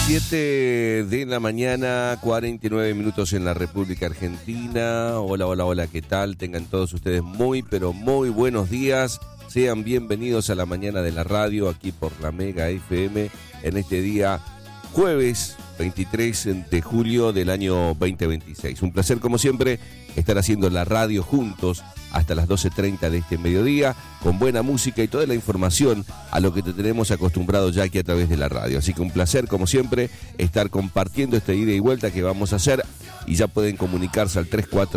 7 de la mañana, 49 minutos en la República Argentina. Hola, hola, hola, ¿qué tal? Tengan todos ustedes muy, pero muy buenos días. Sean bienvenidos a la mañana de la radio, aquí por la Mega FM, en este día jueves 23 de julio del año 2026. Un placer, como siempre, estar haciendo la radio juntos hasta las 12:30 de este mediodía, con buena música y toda la información a lo que te tenemos acostumbrado ya aquí a través de la radio. Así que un placer, como siempre, estar compartiendo esta ida y vuelta que vamos a hacer, y ya pueden comunicarse al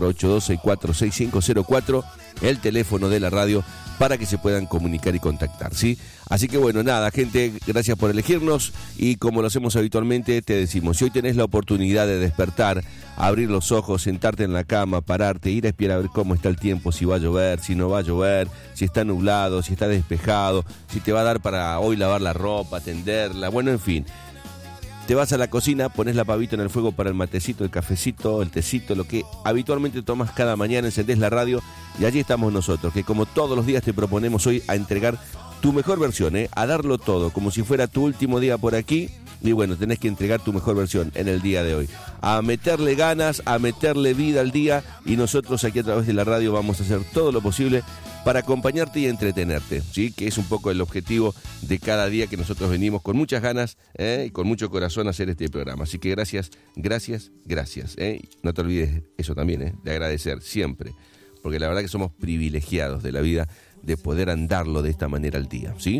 3482646504, el teléfono de la radio, para que se puedan comunicar y contactar, ¿sí? Así que bueno, nada, gente, gracias por elegirnos, y como lo hacemos habitualmente, te decimos, si hoy tenés la oportunidad de despertar, abrir los ojos, sentarte en la cama, pararte, ir a espiar a ver cómo está el tiempo, si va a llover, si no va a llover, si está nublado, si está despejado, si te va a dar para hoy lavar la ropa, tenderla, bueno, en fin. Te vas a la cocina, pones la pavita en el fuego para el matecito, el cafecito, el tecito, lo que habitualmente tomas cada mañana, encendés la radio y allí estamos nosotros, que como todos los días te proponemos hoy a entregar tu mejor versión, a darlo todo, como si fuera tu último día por aquí. Y bueno, tenés que entregar tu mejor versión en el día de hoy, a meterle ganas, a meterle vida al día, y nosotros aquí a través de la radio vamos a hacer todo lo posible para acompañarte y entretenerte, ¿sí? Que es un poco el objetivo de cada día, que nosotros venimos con muchas ganas y con mucho corazón a hacer este programa. Así que gracias, gracias, gracias. No te olvides eso también, de agradecer siempre, porque la verdad que somos privilegiados de la vida de poder andarlo de esta manera al día, ¿sí?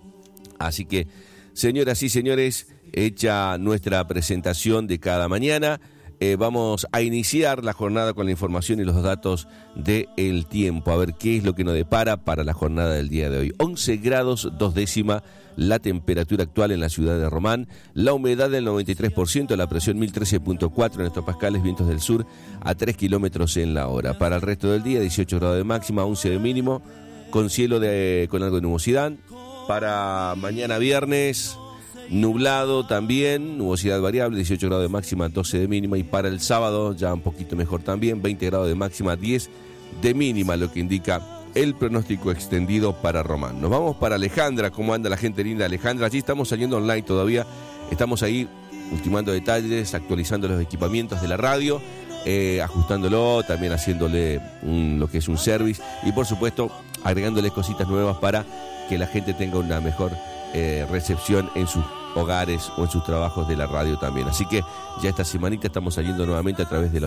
Así que, señoras y señores, hecha nuestra presentación de cada mañana, vamos a iniciar la jornada con la información y los datos del tiempo, a ver qué es lo que nos depara para la jornada del día de hoy. 11 grados 2 décimas la temperatura actual en la ciudad de Román, la humedad del 93%, la presión 1013.4 en hectopascales, vientos del sur a 3 kilómetros en la hora. Para el resto del día, 18 grados de máxima, 11 de mínimo, con cielo con algo de nubosidad. Para mañana viernes, nublado también, nubosidad variable, 18 grados de máxima, 12 de mínima. Y para el sábado ya un poquito mejor también, 20 grados de máxima, 10 de mínima, lo que indica el pronóstico extendido para Román. Nos vamos para Alejandra. ¿Cómo anda la gente linda de Alejandra? Allí estamos saliendo online todavía, estamos ahí ultimando detalles, actualizando los equipamientos de la radio, ajustándolo, también haciéndole lo que es un service, y por supuesto agregándoles cositas nuevas para que la gente tenga una mejor recepción en sus hogares o en sus trabajos de la radio también. Así que ya esta semanita estamos saliendo nuevamente a través de los